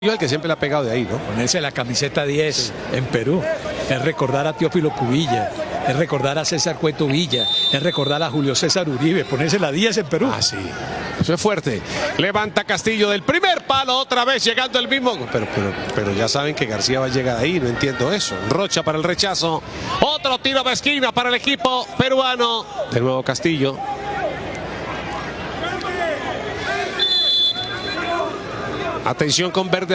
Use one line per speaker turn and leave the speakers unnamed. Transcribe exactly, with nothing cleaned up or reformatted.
El que siempre le ha pegado de ahí, ¿no?
Ponerse la camiseta diez sí. en Perú, es recordar a Teófilo Cubilla, es recordar a César Cueto Villa, es recordar a Julio César Uribe, ponerse la diez en Perú.
Ah, sí, eso es fuerte. Levanta Castillo del primer palo, otra vez llegando el mismo. Pero, pero, pero ya saben que García va a llegar ahí, no entiendo eso. Rocha para el rechazo, otro tiro de esquina para el equipo peruano. De nuevo Castillo. Atención con Verde.